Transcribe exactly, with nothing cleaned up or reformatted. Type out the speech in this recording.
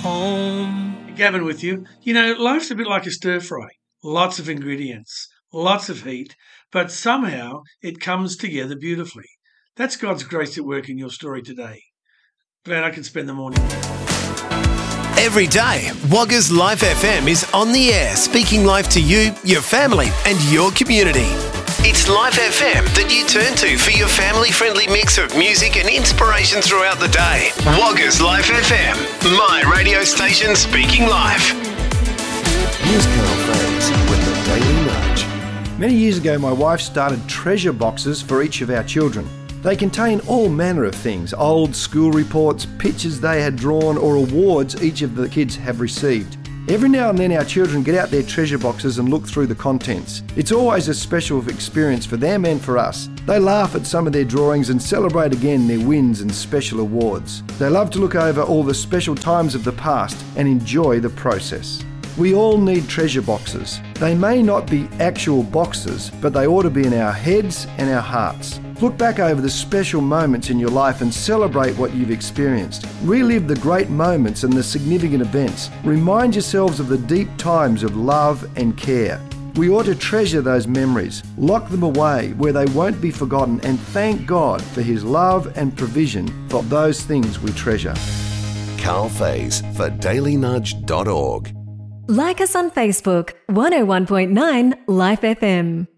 home. Gavin with you. You know, life's a bit like a stir fry. Lots of ingredients, lots of heat, but somehow it comes together beautifully. That's God's grace at work in your story today. Glad I can spend the morning with you. Every day, Wagga's Life F M is on the air, speaking life to you, your family and your community. It's Life F M that you turn to for your family-friendly mix of music and inspiration throughout the day. Wagga's Life F M, my radio station speaking life. Here's Carl Faze with the Daily Nudge. Many years ago, my wife started treasure boxes for each of our children. They contain all manner of things, old school reports, pictures they had drawn, or awards each of the kids have received. Every now and then our children get out their treasure boxes and look through the contents. It's always a special experience for them and for us. They laugh at some of their drawings and celebrate again their wins and special awards. They love to look over all the special times of the past and enjoy the process. We all need treasure boxes. They may not be actual boxes, but they ought to be in our heads and our hearts. Look back over the special moments in your life and celebrate what you've experienced. Relive the great moments and the significant events. Remind yourselves of the deep times of love and care. We ought to treasure those memories, lock them away where they won't be forgotten, and thank God for His love and provision for those things we treasure. Carl Faze for daily nudge dot org. Like us on Facebook, one oh one point nine Life F M.